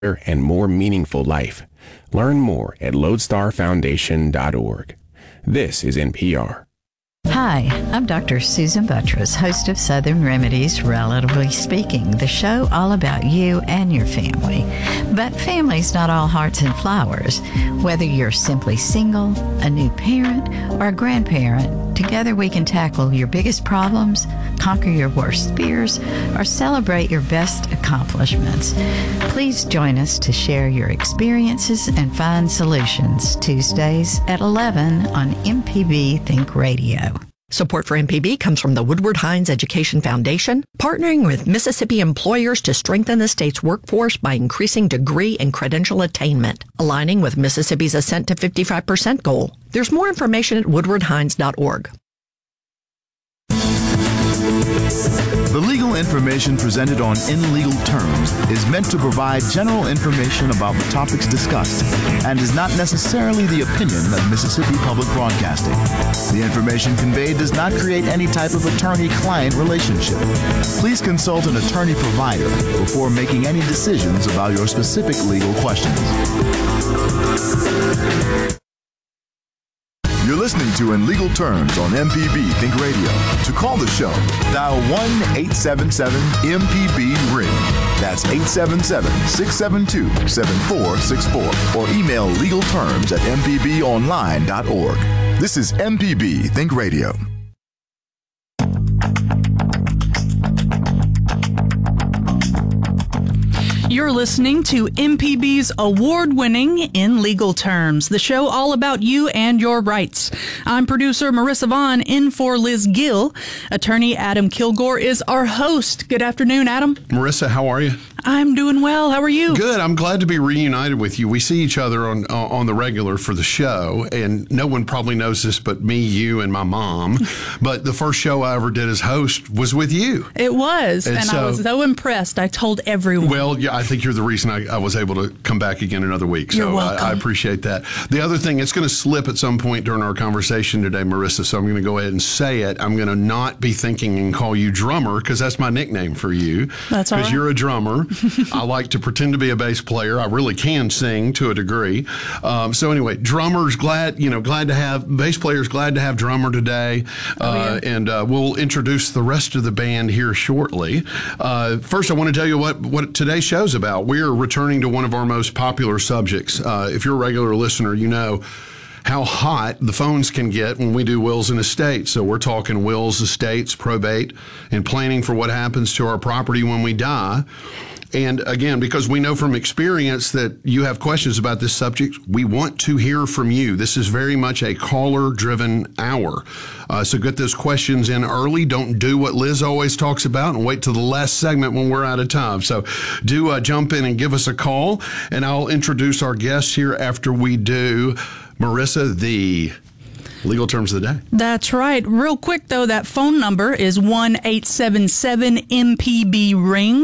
and more meaningful life. Learn more at lodestarfoundation.org. This is NPR. Hi, I'm Dr. Susan Buttress, host of Southern Remedies, Relatively Speaking, the show all about you and your family. But family's not all hearts and flowers. Whether you're simply single, a new parent, or a grandparent, together we can tackle your biggest problems, conquer your worst fears, or celebrate your best accomplishments. Please join us to share your experiences and find solutions. Tuesdays at 11 on MPB Think Radio. Support for MPB comes from the Woodward Hines Education Foundation, partnering with Mississippi employers to strengthen the state's workforce by increasing degree and credential attainment, aligning with Mississippi's Ascent to 55% goal. There's more information at woodwardhines.org. The legal information presented on In Legal Terms is meant to provide general information about the topics discussed and is not necessarily the opinion of Mississippi Public Broadcasting. The information conveyed does not create any type of attorney-client relationship. Please consult an attorney provider before making any decisions about your specific legal questions. You're listening to In Legal Terms on MPB Think Radio. To call the show, dial 1-877-MPB-RING. That's 877-672-7464. Or email legalterms@mpbonline.org. This is MPB Think Radio. You're listening to MPB's award-winning In Legal Terms, the show all about you and your rights. I'm producer Marissa Vaughn, in for Liz Gill. Attorney Adam Kilgore is our host. Good afternoon, Adam. Marissa, how are you? I'm doing well. How are you? Good. I'm glad to be reunited with you. We see each other on the regular for the show, and no one probably knows this but me, you, and my mom. But the first show I ever did as host was with you. It was, and I was so impressed. I told everyone. Well, yeah, I think you're the reason I was able to come back again another week. So you're welcome. I appreciate that. The other thing, it's going to slip at some point during our conversation today, Marissa, so I'm going to go ahead and say it. I'm going to not be thinking and call you Drummer, because that's my nickname for you. That's all right. Because you're a drummer. I like to pretend to be a bass player. I really can sing to a degree. So anyway, drummers glad to have bass players. Glad to have drummer today, and we'll introduce the rest of the band here shortly. First, I want to tell you what today's show's about. We're returning to one of our most popular subjects. If you're a regular listener, you know how hot the phones can get when we do wills and estates. So we're talking wills, estates, probate, and planning for what happens to our property when we die. And again, because we know from experience that you have questions about this subject, we want to hear from you. This is very much a caller-driven hour. So get those questions in early. Don't do what Liz always talks about and wait till the last segment when we're out of time. So do jump in and give us a call, and I'll introduce our guests here after we do. Marissa, the legal terms of the day. That's right. Real quick, though, that phone number is 1-877-MPB-RING,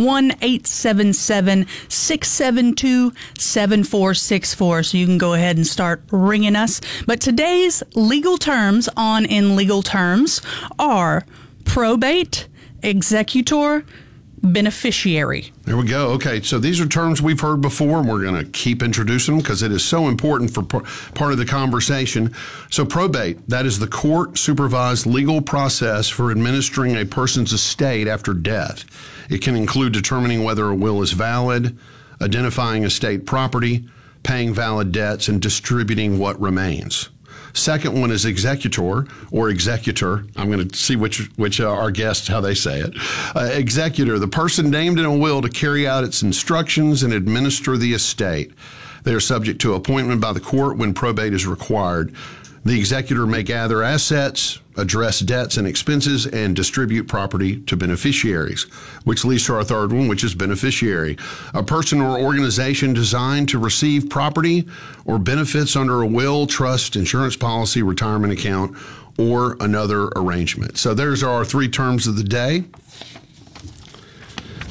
1-877-672-7464. So you can go ahead and start ringing us. But today's legal terms on In Legal Terms are probate, executor, beneficiary. There we go. Okay, so these are terms we've heard before, and we're going to keep introducing them because it is so important for part of the conversation. So probate, that is the court-supervised legal process for administering a person's estate after death. It can include determining whether a will is valid, identifying estate property, paying valid debts, and distributing what remains. Second one is executor or executor. I'm going to see which our guests, how they say it. Executor, the person named in a will to carry out its instructions and administer the estate. They are subject to appointment by the court when probate is required. The executor may gather assets, address debts and expenses, and distribute property to beneficiaries, which leads to our third one, which is beneficiary. A person or organization designed to receive property or benefits under a will, trust, insurance policy, retirement account, or another arrangement. So there's our three terms of the day.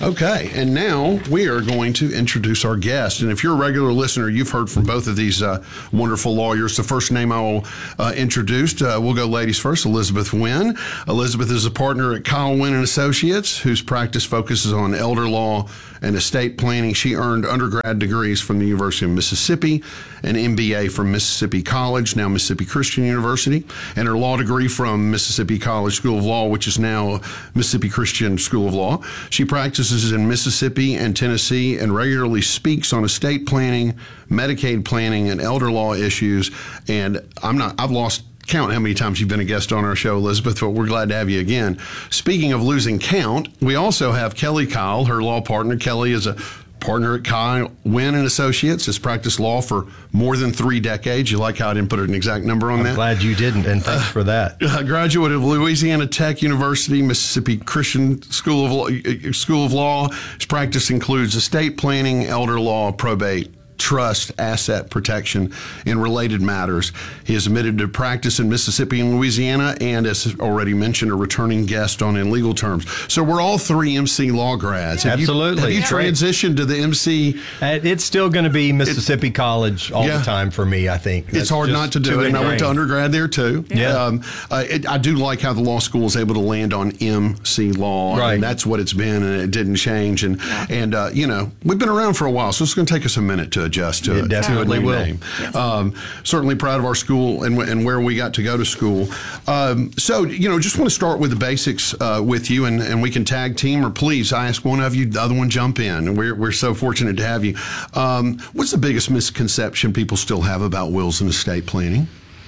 Okay, and now we are going to introduce our guest. And if you're a regular listener, you've heard from both of these wonderful lawyers. The first name I will introduce, we'll go ladies first, Elizabeth Wynn. Elizabeth is a partner at Kyle Wynn and Associates, whose practice focuses on elder law and estate planning. She earned undergrad degrees from the University of Mississippi, an MBA from Mississippi College, now Mississippi Christian University, and her law degree from Mississippi College School of Law, which is now Mississippi Christian School of Law. She practices in Mississippi and Tennessee and regularly speaks on estate planning, Medicaid planning, and elder law issues. And I've lost count how many times you've been a guest on our show, Elizabeth, but we're glad to have you again. Speaking of losing count, we also have Kelly Kyle, her law partner. Kelly is a partner at Kyle Wynn and Associates, has practiced law for more than 3 decades. You like how I didn't put an exact number on that? I'm glad you didn't, and thanks for that. Graduate of Louisiana Tech University, Mississippi Christian School of Law. His practice includes estate planning, elder law, probate, trust, asset protection, and related matters. He is admitted to practice in Mississippi and Louisiana, and as already mentioned, a returning guest on In Legal Terms. So we're all 3 MC law grads. Absolutely. Have you transitioned to the MC? It's still going to be Mississippi College all the time for me, I think. It's hard not to do it. And I went to undergrad there too. Yeah. I do like how the law school is able to land on MC law. Right. And that's what it's been, and it didn't change. And you know, we've been around for a while, so it's going to take us a minute to adjust to it. Definitely to a new will. name. Yes. Certainly proud of our school and where we got to go to school. So, you know, just want to start with the basics with you, and we can tag team, or please, I ask one of you, the other one jump in. And we're so fortunate to have you. What's the biggest misconception people still have about wills and estate planning?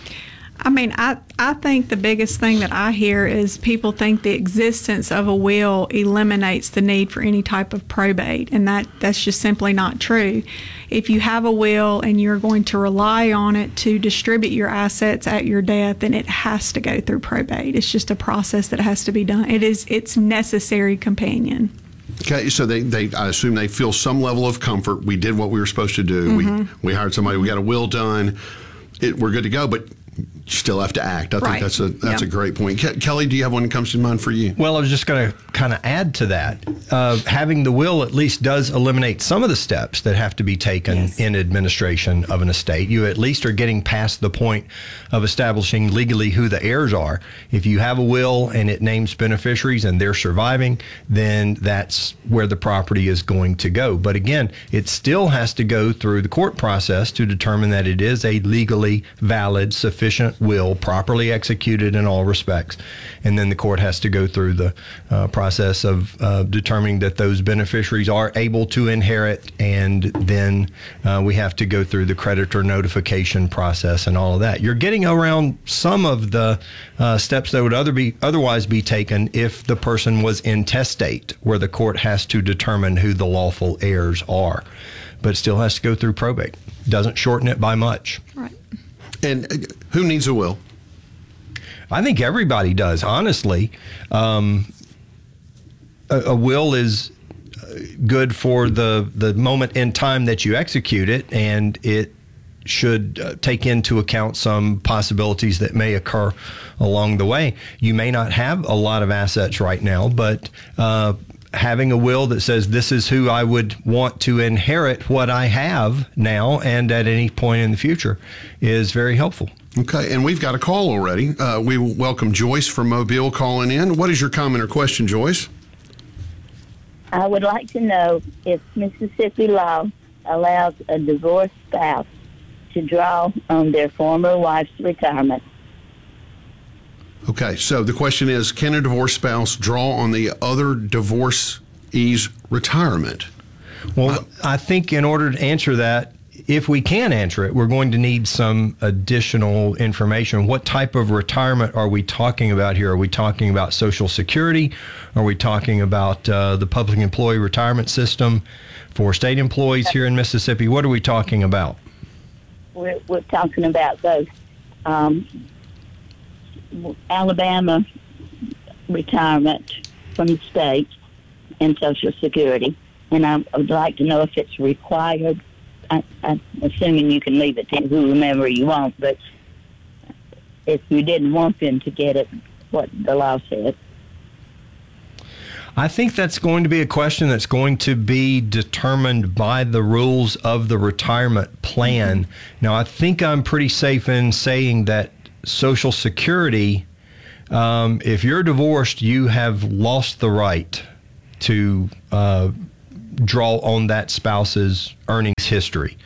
I mean, I think the biggest thing that I hear is people think the existence of a will eliminates the need for any type of probate, and that's just simply not true. If you have a will and you're going to rely on it to distribute your assets at your death, then it has to go through probate. It's just a process that has to be done. It's necessary companion. Okay, so they I assume they feel some level of comfort. We did what we were supposed to do. Mm-hmm. We hired somebody. We got a will done. We're good to go, but you still have to act. I think that's a great point. Kelly, do you have one that comes to mind for you? Well, I was just going to kind of add to that. Having the will at least does eliminate some of the steps that have to be taken in administration of an estate. You at least are getting past the point of establishing legally who the heirs are. If you have a will and it names beneficiaries and they're surviving, then that's where the property is going to go. But again, it still has to go through the court process to determine that it is a legally valid, sufficient will, properly executed in all respects. And then the court has to go through the process of determining that those beneficiaries are able to inherit, and then we have to go through the creditor notification process and all of that. You're getting around some of the steps that would otherwise be taken if the person was intestate, where the court has to determine who the lawful heirs are. But it still has to go through probate. Doesn't shorten it by much. Right. And who needs a will? I think everybody does, honestly. A will is good for the moment in time that you execute it, and it should take into account some possibilities that may occur along the way. You may not have a lot of assets right now, but having a will that says this is who I would want to inherit what I have now and at any point in the future is very helpful. Okay, and we've got a call already. We welcome Joyce from Mobile calling in. What is your comment or question, Joyce? I would like to know if Mississippi law allows a divorced spouse to draw on their former wife's retirement. Okay, so the question is, can a divorced spouse draw on the other divorcee's retirement? Well, I think in order to answer that, if we can answer it, we're going to need some additional information. What type of retirement are we talking about here? Are we talking about Social Security? Are we talking about the public employee retirement system for state employees here in Mississippi? What are we talking about? We're talking about both Alabama retirement from the state and Social Security. And I would like to know if it's required. I'm assuming you can leave it to whomever you want, but if you didn't want them to get it, what the law said. I think that's going to be a question that's going to be determined by the rules of the retirement plan. Now, I think I'm pretty safe in saying that Social Security, if you're divorced, you have lost the right to draw on that spouse's earnings history.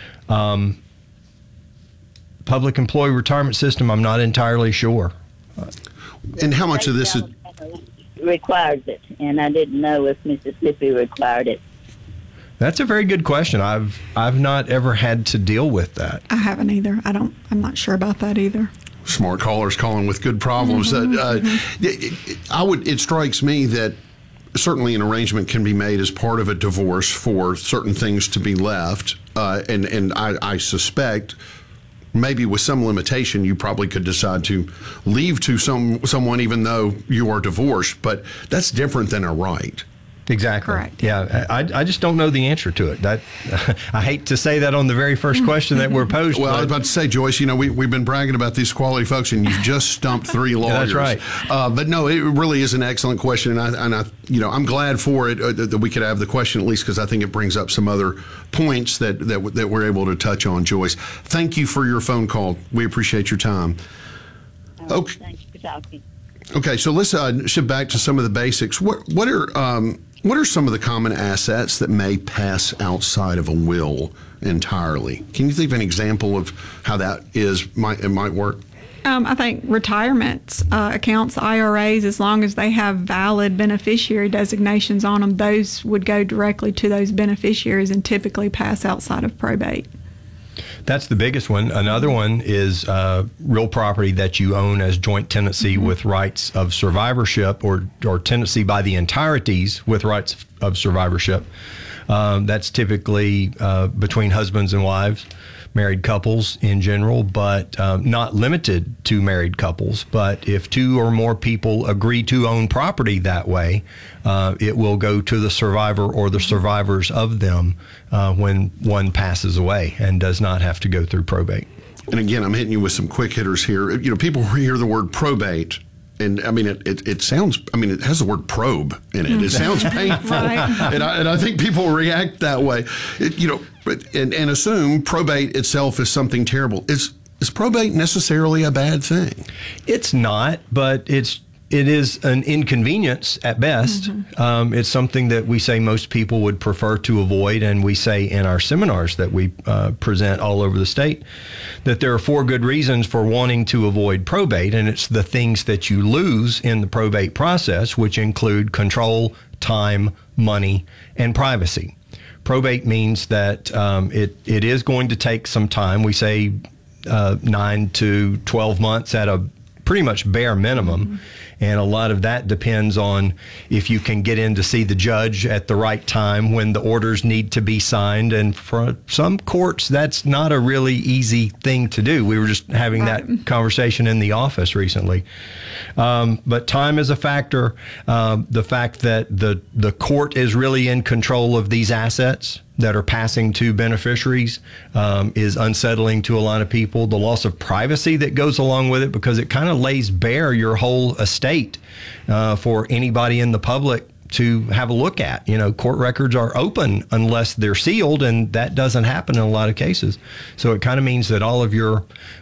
Public employee retirement system, I'm not entirely sure. And how much of this is requires it? And I didn't know if Mississippi required it. That's a very good question. I've not ever had to deal with that. I haven't either. I'm not sure about that either. smart callers calling with good problems? It strikes me that certainly an arrangement can be made as part of a divorce for certain things to be left, and I suspect maybe with some limitation you probably could decide to leave to someone even though you are divorced, but that's different than a right. Exactly. Correct. Yeah, I just don't know the answer to it. That I hate to say that on the very first question that we're posed. Well, I was about to say, Joyce, we've been bragging about these quality folks, and you've just stumped 3 lawyers. Yeah, that's right. But no, it really is an excellent question, and I'm glad for it that we could have the question at least because I think it brings up some other points that we're able to touch on. Joyce, thank you for your phone call. We appreciate your time. Okay. Thank you for talking. Okay, so let's shift back to some of the basics. What are some of the common assets that may pass outside of a will entirely? Can you think of an example of how that might work? I think retirement accounts, IRAs, as long as they have valid beneficiary designations on them, those would go directly to those beneficiaries and typically pass outside of probate. That's the biggest one. Another one is real property that you own as joint tenancy with rights of survivorship or tenancy by the entireties with rights of survivorship. That's typically between husbands and wives, married couples in general, but not limited to married couples. But if 2 or more people agree to own property that way, it will go to the survivor or the survivors of them when one passes away and does not have to go through probate. And again, I'm hitting you with some quick hitters here. People hear the word probate, and I mean it sounds. I mean, it has the word probe in it. It sounds painful, Right. and I think people react that way. And assume probate itself is something terrible. Is probate necessarily a bad thing? It's not, but it is an inconvenience at best. It's something that we say most people would prefer to avoid, and we say in our seminars that we present all over the state that there are 4 good reasons for wanting to avoid probate, and it's the things that you lose in the probate process, which include control, time, money, and privacy. Probate means that it is going to take some time. We say 9 to 12 months at a pretty much bare minimum. And a lot of that depends on if you can get in to see the judge at the right time when the orders need to be signed. And for some courts, that's not a really easy thing to do. We were just having that conversation in the office recently. But time is a factor. The fact that the court is really in control of these assets that are passing to beneficiaries is unsettling to a lot of people. The loss of privacy that goes along with it, because it kind of lays bare your whole estate for anybody in the public to have a look at. Court records are open unless they're sealed, and that doesn't happen in a lot of cases. So it kind of means that all of your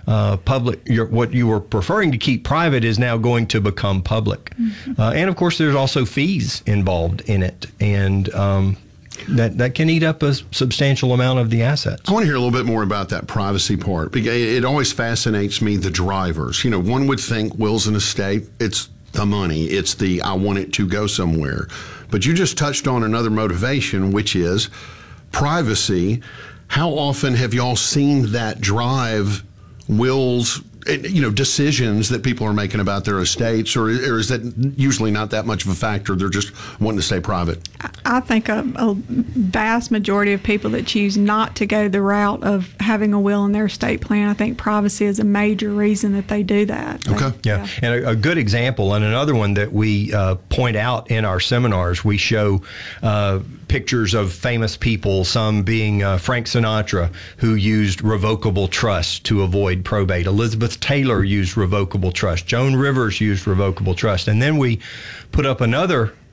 what you were preferring to keep private is now going to become public. And of course, there's also fees involved in it, and that can eat up a substantial amount of the assets. I want to hear a little bit more about that privacy part, because it always fascinates me, the drivers. One would think wills and estate, it's the money, it's the I want it to go somewhere. But you just touched on another motivation, which is privacy. How often have y'all seen that drive wills, decisions that people are making about their estates, or is that usually not that much of a factor? They're just wanting to stay private. I think a vast majority of people that choose not to go the route of having a will in their estate plan, I think privacy is a major reason that they do that. Okay. Yeah. And a good example, and another one that we point out in our seminars, we show pictures of famous people, some being Frank Sinatra, who used revocable trust to avoid probate. Elizabeth Taylor used revocable trust. Joan Rivers used revocable trust. And then we put up another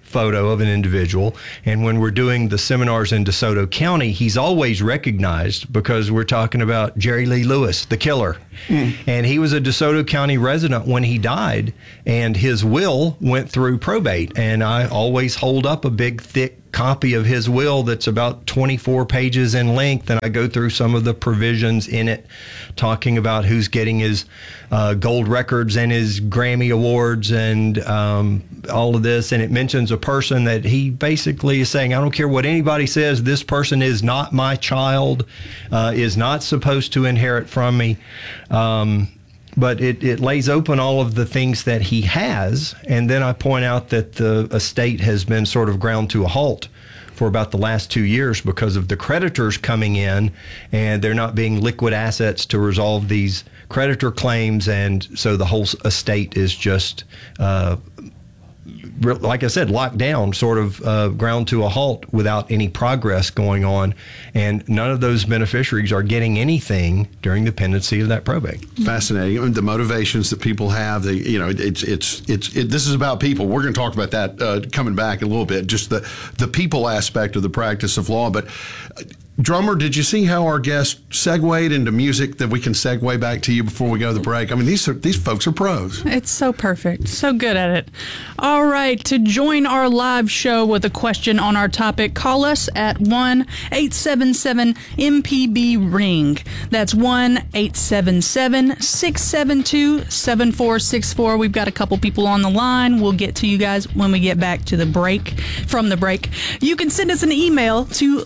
photo of an individual. And when we're doing the seminars in DeSoto County, he's always recognized because we're talking about Jerry Lee Lewis, the killer. And he was a DeSoto County resident when he died, and his will went through probate. And I always hold up a big, thick copy of his will that's about 24 pages in length, and I go through some of the provisions in it, talking about who's getting his gold records and his Grammy awards and all of this. And it mentions a person that he basically is saying, I don't care what anybody says, this person is not my child, is not supposed to inherit from me. But it lays open all of the things that he has. And then I point out that the estate has been sort of ground to a halt for about the last 2 years because of the creditors coming in, and there not being liquid assets to resolve these creditor claims. And so the whole estate is just, like I said, locked down, sort of ground to a halt without any progress going on. And none of those beneficiaries are getting anything during the pendency of that probate. Fascinating. I mean, the motivations that people have, this is about people. We're going to talk about that coming back in a little bit, just the people aspect of the practice of law. But Drummer, did you see how our guest segued into music that we can segue back to you before we go to the break? I mean, these folks are pros. It's so perfect. So good at it. All right. To join our live show with a question on our topic, call us at 1-877-MPB-RING. That's 1-877-672-7464. We've got a couple people on the line. We'll get to you guys when we get back to the break. From the break, you can send us an email to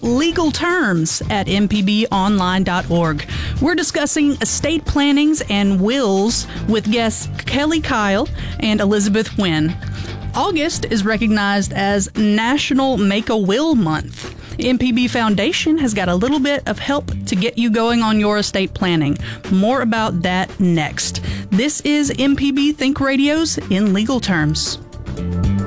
legalterms@mpbonline.org. We're discussing estate plannings and wills with guests Kelly Kyle and Elizabeth Wynn. August is recognized as National Make a Will Month. MPB Foundation has got a little bit of help to get you going on your estate planning. More about that next. This is MPB Think Radio's In Legal Terms.